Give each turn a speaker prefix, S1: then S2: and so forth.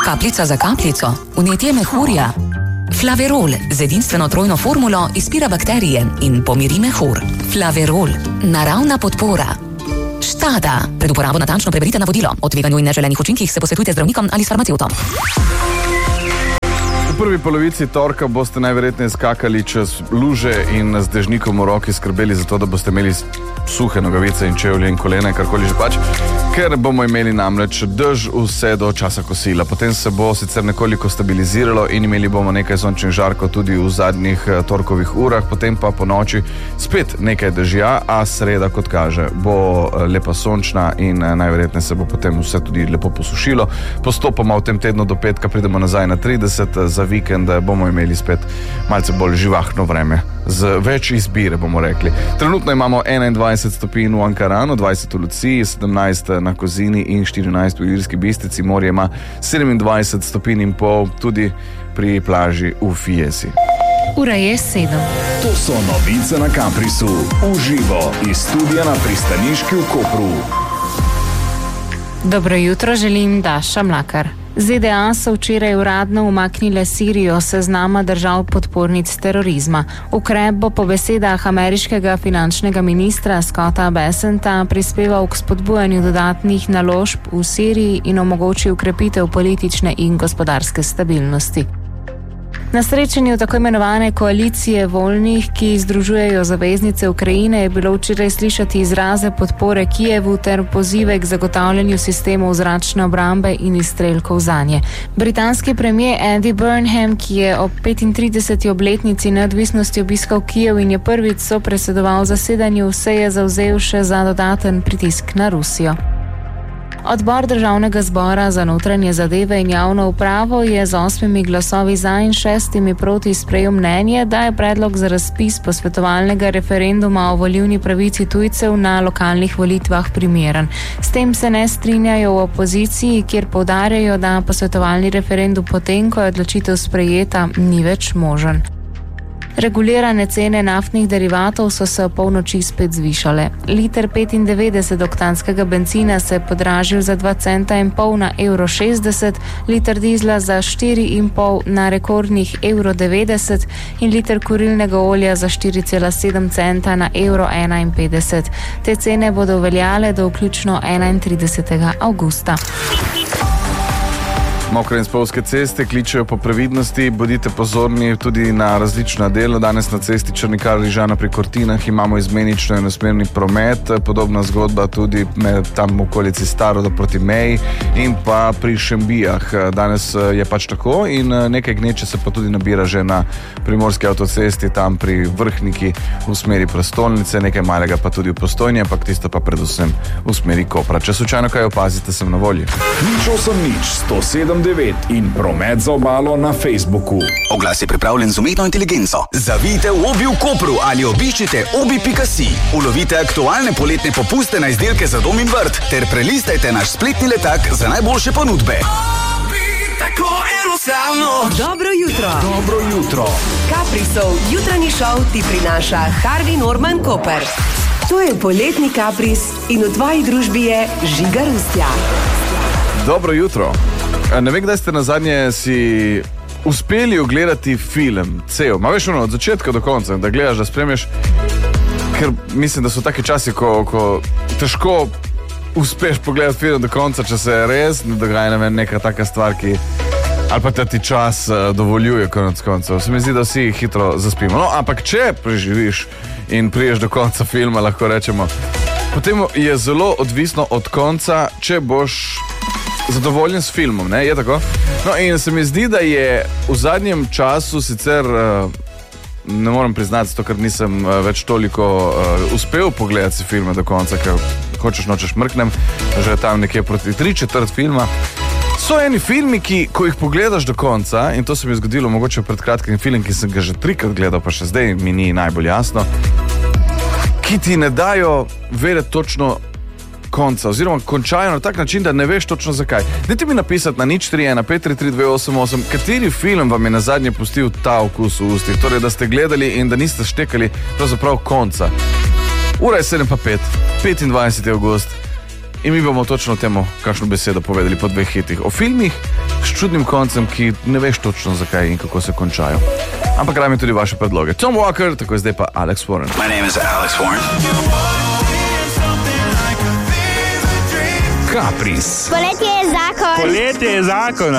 S1: Kapljica za kapljico, vnetje mehurja. Flaverol z edinstveno trojno formulo izpira bakterije in pomiri mehur. Flaverol, naravna podpora. Štada. Pred uporabo natančno preberite navodilo. O tveganju in neželenih učinkih se posvetujte z zdravnikom ali s farmacevtom.
S2: V prvi polovici torka boste najverjetneje skakali čez luže in z dežnikom v roki skrbeli za to, da boste imeli suhe nogavice in čevlje in kolene, karkoli že pač, ker bomo imeli namreč dež vse do časa kosila. Potem se bo sicer nekoliko stabiliziralo in imeli bomo nekaj sončnih žarkov tudi v zadnjih torkovih urah, potem pa po noči spet nekaj dežja, a sreda, kot kaže, bo lepa sončna in najverjetneje se bo potem vse tudi lepo posušilo. Postopoma v tem tednu do petka pridemo nazaj na 30, za vikend bomo imeli spet malce bolj živahno vreme. Z več izbire, bomo rekli. Trenutno imamo 21 stopinj v Ankaranu, 20 v Luciji, 17 na Kozini in 14 v Ilirski Bistrici. Morje ima 27 stopinj in pol tudi pri plaži v Fiesi.
S3: Ura je 7.
S4: To so novice na Caprisu. Uživo iz studia na Pristaniški v Kopru.
S3: Dobro jutro, želim Daša Mlakar. ZDA so včeraj uradno umaknile Sirijo s seznama držav podpornic terorizma. Ukrep bo po besedah ameriškega finančnega ministra Scotta Bessenta prispeval k spodbujanju dodatnih naložb v Siriji in omogočil ukrepitev politične in gospodarske stabilnosti. Na srečanju tako imenovane koalicije voljnih, ki združujejo zaveznice Ukrajine, je bilo včeraj slišati izraze podpore Kijevu ter pozive k zagotavljanju sistemov zračne obrambe in izstrelkov zanje. Britanski premier Andy Burnham, ki je ob 35. obletnici neodvisnosti obiskal Kijev in je prvič sopredsedoval zasedanju, se je zavzel še za dodaten pritisk na Rusijo. Odbor Državnega zbora za notranje zadeve in javno upravo je z 8 glasovi za in 6 proti sprejel mnenje, da je predlog za razpis posvetovalnega referenduma o volilni pravici tujcev na lokalnih volitvah primeren. S tem se ne strinjajo v opoziciji, kjer poudarjajo, da posvetovalni referendum potem, ko je odločitev sprejeta, ni več možen. Regulirane cene naftnih derivatov so se v polnoči spet zvišale. Liter 95-oktanskega bencina se je podražil za 2,5 centa na €60, liter dizla za 4,5 na rekordnih €90 in liter kurilnega olja za 4,7 centa na €51. Te cene bodo veljale do vključno 31. avgusta.
S2: Mokre in spolzke ceste kličejo po previdnosti, bodite pozorni tudi na različna dela. Danes na cesti Črnikar-Rižana pri Kortinah imamo izmenično enosmerni promet, podobna zgodba tudi tam v okolici Staroda proti meji in pa pri Šembijah. Danes je pač tako in nekaj gneče se pa tudi nabira že na primorski avtocesti, tam pri Vrhniki v smeri prestolnice, nekaj malega pa tudi v Postojni, ampak tisto pa predvsem v smeri Kopra. Če slučajno kaj opazite, sem na volji.
S4: 108.9 in promet za obalo na Facebooku.
S5: Oglas je pripravljen z umetno inteligenco. Zavijte v Obi v Kopru ali obiščite obi.si. Ulovite aktualne poletne popuste na izdelke za dom in vrt ter prelistajte naš spletni letak za najboljše ponudbe.
S6: Tako enostavno.
S7: Dobro jutro.
S4: Dobro jutro.
S7: Caprisov jutranji šov ti prinaša Harvey Norman Koper. To je poletni Capris in v tvoji družbi je Žiga Rustja.
S2: Dobro jutro. Ne vem, kdaj ste nazadnje si uspeli ogledati film cel. Ma veš, od začetka do konca, da gledaš, da spremljaš, ker mislim, da so taki časi, ko težko uspeš pogledati film do konca, če se res ne dogaja neka taka stvar, ki ali pa ti čas dovoljuje konec koncev. Se mi zdi, da vsi hitro zaspimo. No, ampak če preživiš in priješ do konca filma, lahko rečemo, potem je zelo odvisno od konca, če boš zadovoljen s filmom, ne? Je tako? No, in se mi zdi, da je v zadnjem času sicer, ne moram priznati, zato ker nisem več toliko uspel pogledati si filme do konca, ker hočeš nočeš mrknem, že tam nekje proti 3/4 filma. So eni filmi, ki, ko jih pogledaš do konca, in to se mi je zgodilo mogoče pred kratkim film, ki sem ga že 3-krat gledal, pa še zdaj mi ni najbolj jasno, ki ti ne dajo vedeti točno konca, oziroma končajo na tak način, da ne veš točno zakaj. Dajte mi napisati na 031 533 288, kateri film vam je nazadnje pustil ta okus v ustih, torej da ste gledali in da niste štekali pravzaprav konca. Ura je 7:05, 25. avgust In mi bomo točno temu kakšno besedo povedali po 2 hitih. O filmih s čudnim koncem, ki ne veš točno zakaj in kako se končajo. Ampak rami tudi vaše predloge. Tom Walker, tako je zdaj pa Alex Warren.
S5: My name is Alex Warren.
S4: Kapris.
S8: Poletje je zakon.
S9: Poletje je zakon.